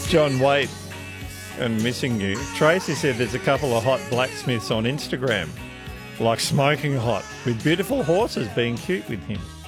John Waite and Missing You. Tracy said there's a couple of hot blacksmiths on Instagram, like smoking hot, with beautiful horses being cute with him.